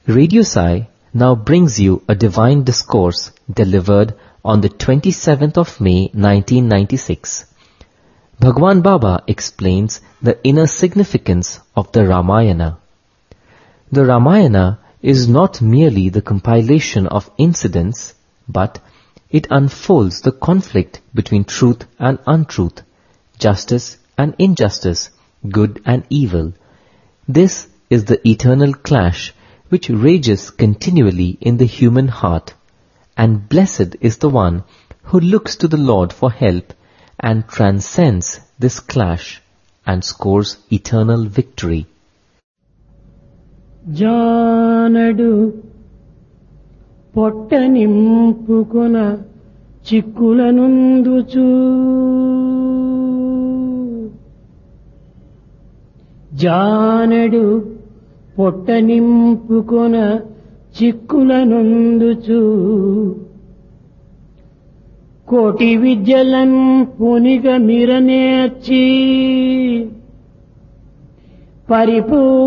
Radio Sai now brings you a divine discourse delivered on the 27th of May 1996. Bhagwan Baba explains the inner significance of the Ramayana. The Ramayana is not merely the compilation of incidents, but it unfolds the conflict between truth and untruth, justice and injustice, good and evil. This is the eternal clash which rages continually in the human heart, and blessed is the one who looks to the Lord for help and transcends this clash and scores eternal victory. జానడు పొట్ట నింపుకొన చిక్కులనుందుచు జానడు పొట్ట నింపుకొన చిక్కులనుందుచు కోటి విద్యలన్ పునిగ మిరనేర్చి పరిపూ